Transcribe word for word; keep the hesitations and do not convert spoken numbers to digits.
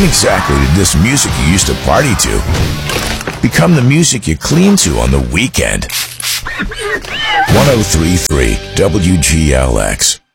When exactly did this music you used to party to become the music you clean to on the weekend? one oh three point three W G L X